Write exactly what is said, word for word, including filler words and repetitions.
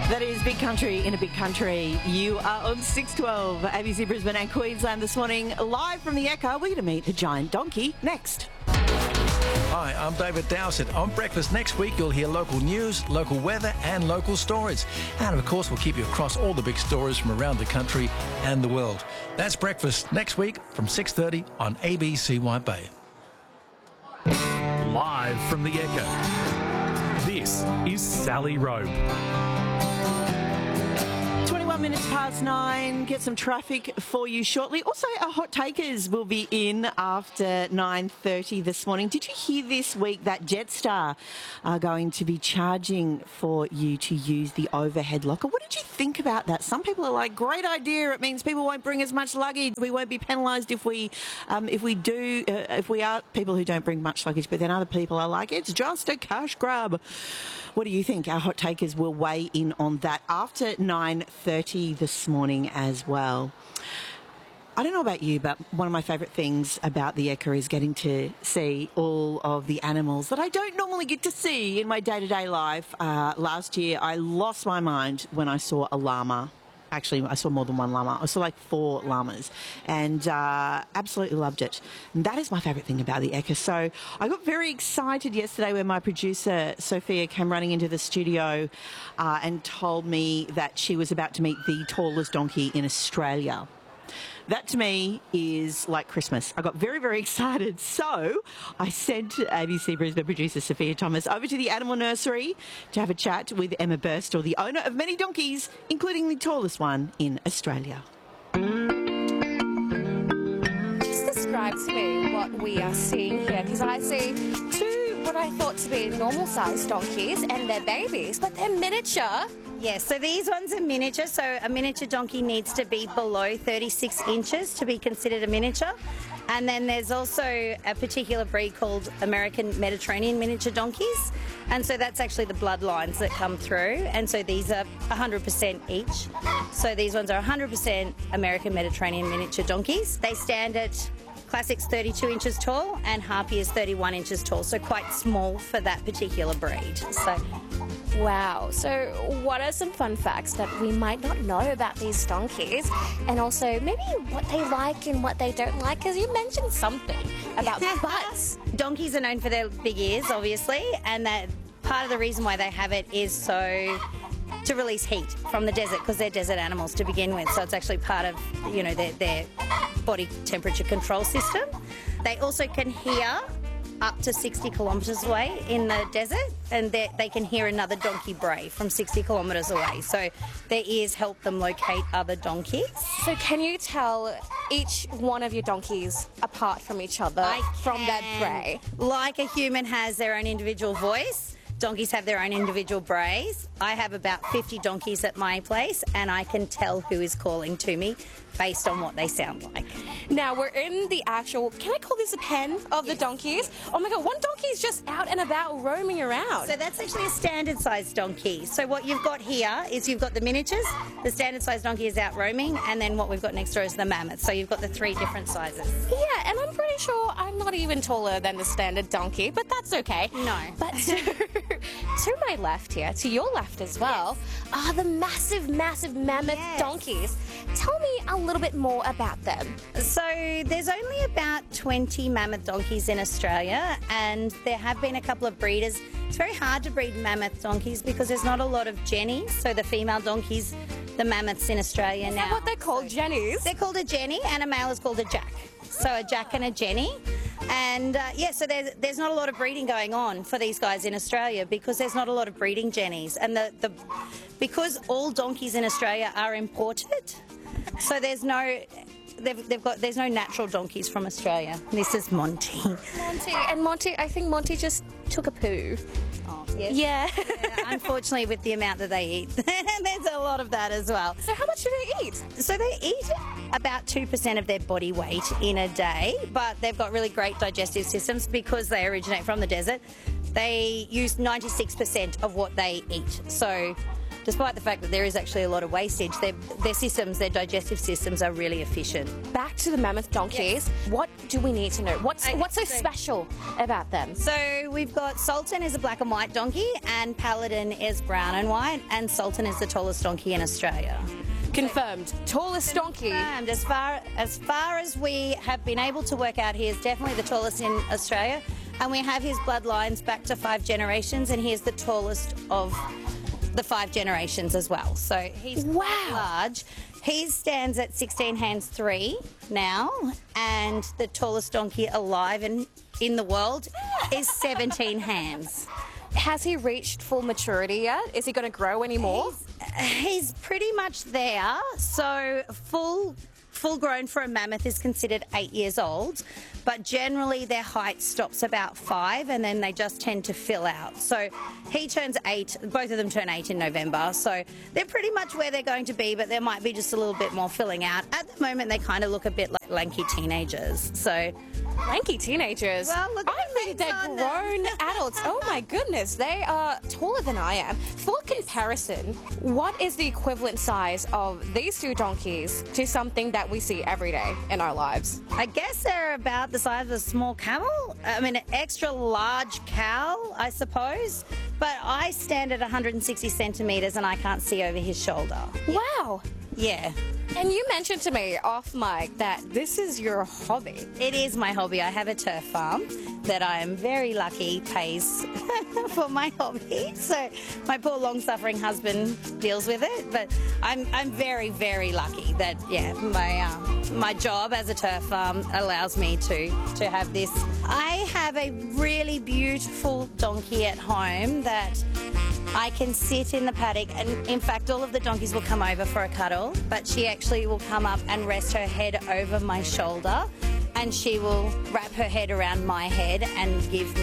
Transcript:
That is Big Country in a Big Country. You are on six twelve A B C Brisbane and Queensland this morning. Live from the Ekka, we're going to meet a giant donkey next. Hi, I'm David Dowsett. On Breakfast next week, you'll hear local news, local weather and local stories. And, of course, we'll keep you across all the big stories from around the country and the world. That's Breakfast next week from six thirty on A B C White Bay. Live from the Ekka, this is Sally Rope. twenty-one minutes past nine. Get some traffic for you shortly. Also, our hot takers will be in after nine thirty this morning. Did you hear this week that Jetstar are going to be charging for you to use the overhead locker? What did you think about that? Some people are like, great idea. It means people won't bring as much luggage. We won't be penalised if we um, if we do, uh, if we are people who don't bring much luggage. But then other people are like, it's just a cash grab. What do you think? Our hot takers will weigh in on that after nine thirty this morning as well. I don't know about you, but one of my favourite things about the Ekka is getting to see all of the animals that I don't normally get to see in my day-to-day life. Uh, last year, I lost my mind when I saw a llama. Actually, I saw more than one llama. I saw like four llamas and uh, absolutely loved it. And that is my favourite thing about the Ekka. So I got very excited yesterday when my producer, Sophia, came running into the studio uh, and told me that she was about to meet the tallest donkey in Australia. That to me is like Christmas. I got very, very excited. So I sent A B C Brisbane producer Sophia Thomas over to the animal nursery to have a chat with Emma Burstall, the owner of many donkeys, including the tallest one in Australia. Just describe to me what we are seeing here, because I see two what I thought to be normal-sized donkeys and they're babies, but they're miniature. Yes, so these ones are miniature, so a miniature donkey needs to be below thirty-six inches to be considered a miniature. And then there's also a particular breed called American Mediterranean miniature donkeys, and so that's actually the bloodlines that come through, and so these are one hundred percent each. So these ones are one hundred percent American Mediterranean miniature donkeys. They stand at Classic's thirty-two inches tall and Harpy is thirty-one inches tall, so quite small for that particular breed. So. Wow. So what are some fun facts that we might not know about these donkeys? And also maybe what they like and what they don't like? Because you mentioned something about butts. Donkeys are known for their big ears, obviously, and that part of the reason why they have it is so to release heat from the desert, because they're desert animals to begin with. So it's actually part of, you know, their, their body temperature control system. They also can hear up to sixty kilometres away in the desert, and they can hear another donkey bray from sixty kilometres away. So their ears help them locate other donkeys. So can you tell each one of your donkeys apart from each other I from can. that bray? Like a human has their own individual voice, donkeys have their own individual brays. I have about fifty donkeys at my place, and I can tell who is calling to me based on what they sound like. Now, we're in the actual, can I call this a pen of the donkeys? Oh my God, one donkey is just out and about roaming around. So that's actually a standard sized donkey. So what you've got here is you've got the miniatures, the standard sized donkey is out roaming, and then what we've got next door is the mammoth. So you've got the three different sizes. Yeah, and I'm pretty sure I'm not even taller than the standard donkey, but that's okay. No. But to, to my left here, to your left as well, yes, are the massive, massive mammoth yes. donkeys. Tell me a little bit more about them. So there's only about twenty mammoth donkeys in Australia, and there have been a couple of breeders. It's very hard to breed mammoth donkeys because there's not a lot of jennies, so the female donkeys, the mammoths in Australia is now. Is that what they're called, so jennies? They're called a jenny, and a male is called a jack. So a jack and a jenny. And uh, yeah, so there's, there's not a lot of breeding going on for these guys in Australia because there's not a lot of breeding jennies. And the, the because all donkeys in Australia are imported, so there's no... They've, they've got there's no natural donkeys from Australia. This is Monty. Monty and Monty. I think Monty just took a poo. Oh, yes. Yeah. yeah. Unfortunately, with the amount that they eat, there's a lot of that as well. So how much do they eat? So they eat about two percent of their body weight in a day, but they've got really great digestive systems because they originate from the desert. They use ninety-six percent of what they eat. So despite the fact that there is actually a lot of wastage, their, their systems, their digestive systems are really efficient. Back to the mammoth donkeys. Yes. What do we need to know? What's Okay, what's so so- special about them? So we've got Sultan is a black and white donkey, and Paladin is brown and white, and Sultan is the tallest donkey in Australia. Confirmed. Tallest donkey. And as far as far as we have been able to work out, he is definitely the tallest in Australia, and we have his bloodlines back to five generations, and he is the tallest of the five generations as well. So he's Wow. quite large. He stands at sixteen hands three now, and the tallest donkey alive in in the world is seventeen hands. Has he reached full maturity yet? Is he going to grow anymore? He's pretty much there. So full full grown for a mammoth is considered eight years old, but generally their height stops about five, and then they just tend to fill out. So he turns eight, both of them turn eight in November, so they're pretty much where they're going to be, but there might be just a little bit more filling out. At the moment they kind of look a bit like lanky teenagers. So Lanky teenagers. Well, look at I the think legs they're on them. grown adults. Oh my goodness, they are taller than I am. For comparison, what is the equivalent size of these two donkeys to something that we see every day in our lives? I guess they're about the size of a small camel. I mean, an extra large cow, I suppose. But I stand at one hundred sixty centimetres and I can't see over his shoulder. Wow. Yeah, And you mentioned to me off mic that this is your hobby. it is my hobby. I have a turf farm that I am very lucky pays for my hobby. So my poor long-suffering husband deals with it. But I'm I'm very, very lucky that, yeah, my uh, my job as a turf farm allows me to, to have this. I have a really beautiful donkey at home that I can sit in the paddock, and in fact all of the donkeys will come over for a cuddle, but she actually will come up and rest her head over my shoulder, and she will wrap her head around my head and give